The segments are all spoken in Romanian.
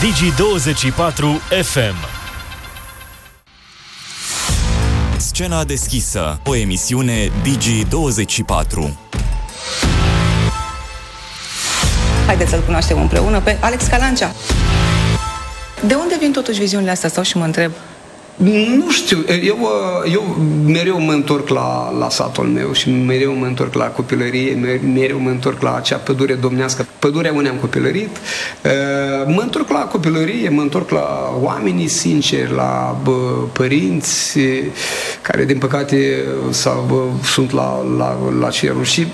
Digi24 FM. Scena deschisă, o emisiune Digi24. Haideți să-l cunoaștem împreună pe Alex Calancea. De unde vin totuși viziunile astea? Stau și mă întreb. Nu știu, eu mereu mă întorc la satul meu și mereu mă întorc la copilărie, mereu mă întorc la acea pădure domnească, pădurea unde am copilărit. Mă întorc la copilărie, mă întorc la oamenii sinceri, la părinți care din păcate sunt la cerul și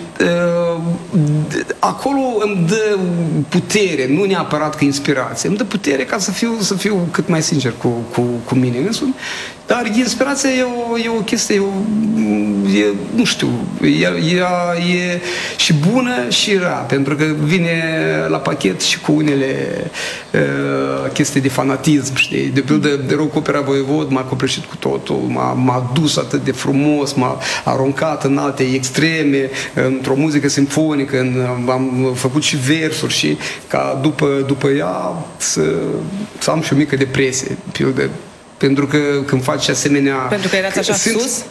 acolo îmi dă putere, nu neapărat că inspirație, îmi dă putere ca să fiu cât mai sincer cu mine însumi. Dar inspirația e o chestie, nu știu, ea e și bună și rea, pentru că vine la pachet și cu unele chestii de fanatism, știi? De pildă, de Rock Opera Voievod m-a copleșit cu totul, m-a dus atât de frumos, m-a aruncat în alte extreme, într-o muzică simfonică, am făcut și versuri și ca după ea să am și o mică depresie, pildă. Pentru că când faci asemenea... Pentru că erați așa sus?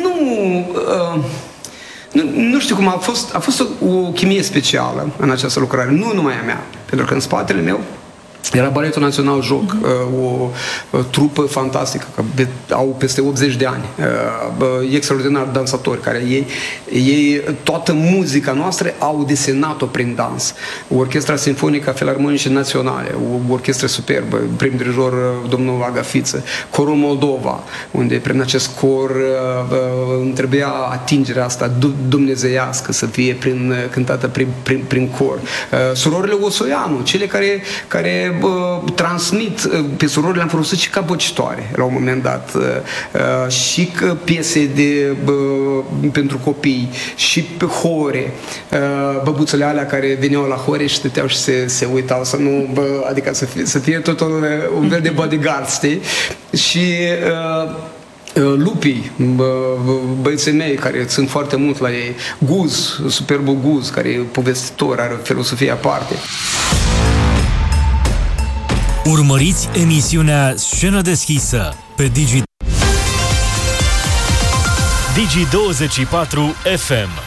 Nu știu cum a fost o chimie specială în această lucrare, nu numai a mea, pentru că în spatele meu era Baletul Național Joc, o trupă fantastică, au peste 80 de ani, extraordinari dansatori, care ei toată muzica noastră au desenat-o prin dans. Orchestra Sinfonică a Filarmonicii Naționale, o orchestră superbă, prim dirijor domnul Agafiță, Corul Moldova, unde prin acest cor îmi trebuia atingerea asta dumnezeiască să fie cântată prin cor. Surorile Osoianu, cele care transmit, pe surorile am folosit și ca bocitoare la un moment dat, și piese pentru copii și pe hore, băbuțele alea care veneau la hore și stăteau și se uitau să nu, adică să fie tot un fel de bodyguard, știi? Și Lupii, băieții mei care sunt foarte mult la ei, Guz, superbul Guz, care e povestitor, are o filosofie aparte. Urmăriți emisiunea Scenă deschisă pe Digi24 FM.